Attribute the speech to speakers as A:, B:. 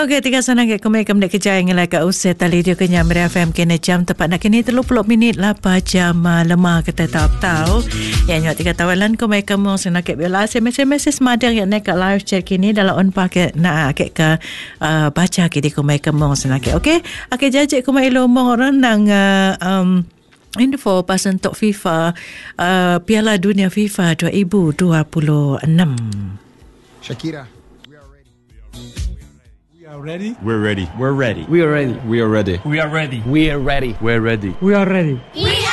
A: Okey, tiga sana ke kami akan kerja yang lagi usai tali dia ke Nyamri FM kena jam tepat nak kini 30 minit lah jam lemah kita tahu. Yang nyok tiga tawalan kami kamu sana ke bila SMS madang yang naik live chat kini dalam on paket nak ke baca kini kami kamu sana ke. Okey, okey jajak kami ilmu orang nang info pasal untuk FIFA Piala Dunia FIFA 2026.
B: Shakira.
C: Ready?
D: We're ready.
C: We're ready.
B: We are ready.
D: We are ready.
C: We are ready.
B: We are ready.
D: We're ready.
C: We are ready.
E: We